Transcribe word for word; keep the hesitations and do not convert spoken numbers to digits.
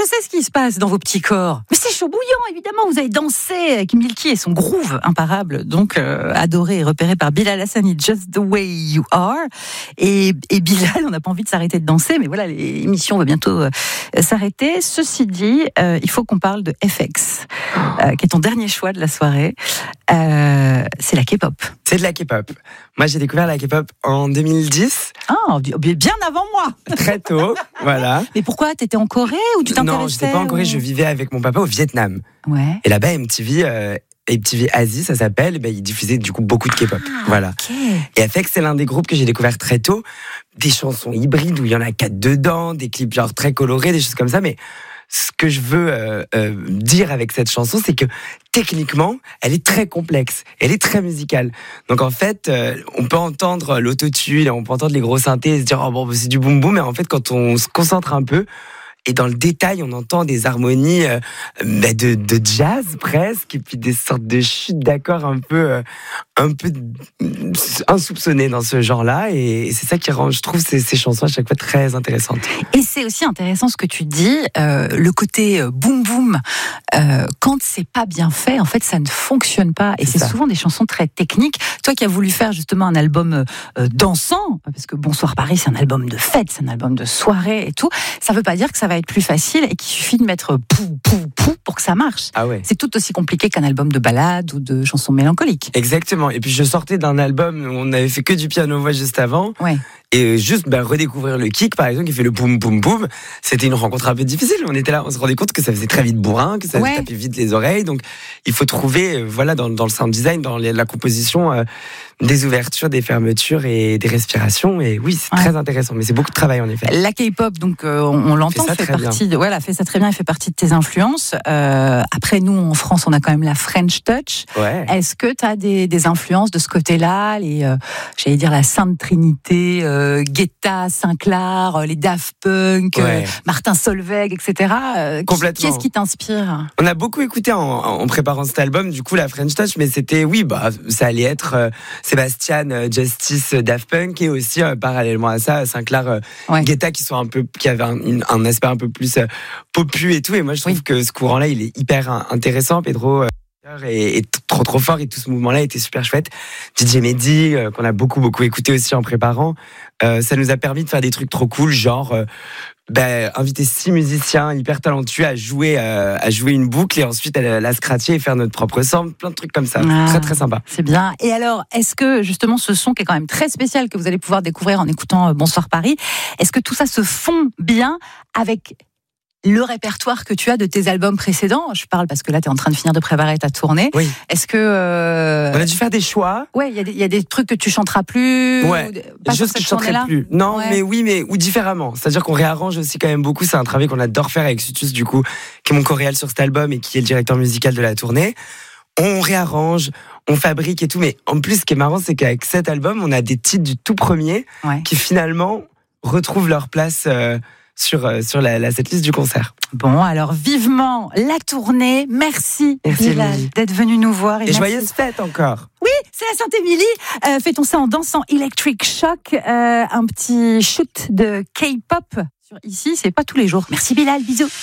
sais ce qui se passe dans vos petits corps. Mais c'est chaud bouillant, évidemment. Vous avez dansé avec Milky et son groove imparable, donc euh, adoré et repéré par Bilal Hassani, Just the Way You Are. Et, et Bilal, on n'a pas envie de s'arrêter de danser, mais voilà, l'émission va bientôt euh, s'arrêter. Ceci dit, euh, il faut qu'on parle de F X, euh, qui est ton dernier choix de la soirée. Euh, c'est la K-pop. C'est de la K-pop. Moi, j'ai découvert la K-pop en deux mille dix. Ah, bien avant moi. Très tôt, voilà. Mais pourquoi ? T'étais en Corée ou tu t'intéressais ? Non, j'étais pas en Corée, ou... je vivais avec mon papa au Vietnam. Ouais. Et là-bas, M T V, euh, M T V Asie, ça s'appelle, et ben, ils diffusaient du coup beaucoup de K-pop. Ah, voilà. Okay. Et F X, c'est l'un des groupes que j'ai découvert très tôt. Des chansons hybrides où il y en a quatre dedans, des clips genre très colorés, des choses comme ça, mais ce que je veux euh, euh, dire avec cette chanson, c'est que techniquement, elle est très complexe, elle est très musicale. Donc en fait, euh, on peut entendre l'autotune, on peut entendre les gros synthés et se dire oh bon, c'est du boom boom, mais en fait, quand on se concentre un peu, et dans le détail, on entend des harmonies euh, de, de jazz presque, et puis des sortes de chutes d'accords un peu, euh, un peu insoupçonnées dans ce genre-là. Et c'est ça qui rend, je trouve, ces, ces chansons à chaque fois très intéressantes. Et c'est aussi intéressant ce que tu dis, euh, le côté boom boom. Euh, quand c'est pas bien fait, en fait, ça ne fonctionne pas. Et c'est, c'est souvent des chansons très techniques. Toi qui as voulu faire justement un album euh, dansant, parce que Bonsoir Paris, c'est un album de fête, c'est un album de soirée et tout. Ça veut pas dire que ça va être plus facile et qu'il suffit de mettre pou, pou, pou pour que ça marche. Ah ouais. C'est tout aussi compliqué qu'un album de ballade ou de chansons mélancoliques. Exactement. Et puis je sortais d'un album où on avait fait que du piano-voix juste avant. Ouais. Et juste bah, redécouvrir le kick, par exemple, qui fait le boum boum boum, c'était une rencontre un peu difficile. On était là, on se rendait compte que ça faisait très vite bourrin, que ça ouais. tapait vite les oreilles. Donc il faut trouver, euh, voilà, dans, dans le sound design, dans les, la composition, euh, des ouvertures, des fermetures et des respirations. Et oui, c'est ouais. très intéressant, mais c'est beaucoup de travail en effet. La K-pop, donc euh, on, on l'entend, fait, fait partie de, voilà, fait ça très bien, elle fait partie de tes influences. Euh, après nous, en France, on a quand même la French Touch. Ouais. Est-ce que tu as des, des influences de ce côté-là, les, euh, j'allais dire la Sainte Trinité, euh, Guetta, Sinclair, les Daft Punk, ouais. euh, Martin Solveig, et cetera. Complètement. Qu'est-ce qui t'inspire ? On a beaucoup écouté en, en préparant cet album, du coup, la French Touch, mais c'était, oui, bah, ça allait être euh, Sébastien, euh, Justice, euh, Daft Punk, et aussi, euh, parallèlement à ça, Sinclair, euh, ouais. Guetta, qui sont un peu, qui avaient un, un aspect un peu plus euh, popu et tout. Et moi, je trouve oui. que ce courant-là, il est hyper intéressant. Pedro, euh, Et, et trop trop fort, et tout ce mouvement là était super chouette. D J Mehdi euh, qu'on a beaucoup beaucoup écouté aussi en préparant, euh, ça nous a permis de faire des trucs trop cool, genre euh, bah, inviter six musiciens hyper talentueux à jouer euh, à jouer une boucle et ensuite à la scratcher et faire notre propre sample, plein de trucs comme ça. Ah, très très sympa. C'est bien. Et alors, est-ce que justement ce son qui est quand même très spécial, que vous allez pouvoir découvrir en écoutant Bonsoir Paris, est-ce que tout ça se fond bien avec le répertoire que tu as de tes albums précédents? Je parle parce que là, tu es en train de finir de préparer ta tournée. Oui. Est-ce que... Euh... On a dû faire des choix. Ouais, il y, y a des trucs que tu chanteras plus. Ouais, des choses que je chanterai plus. Non, ouais. mais oui, mais ou différemment. C'est-à-dire qu'on réarrange aussi quand même beaucoup. C'est un travail qu'on adore faire avec Sutus, du coup, qui est mon coréal sur cet album et qui est le directeur musical de la tournée. On réarrange, on fabrique et tout. Mais en plus, ce qui est marrant, c'est qu'avec cet album, on a des titres du tout premier ouais. qui finalement retrouvent leur place... Euh, sur, euh, sur la, la setlist du concert. Bon, alors vivement la tournée. Merci, merci Bilal, d'être venu nous voir. Et, et joyeuses fêtes encore. Oui, c'est la Sainte-Émilie. Euh, fêtons ça en dansant Electric Shock. Euh, un petit shoot de K-pop. Ici, c'est pas tous les jours. Merci Bilal, bisous.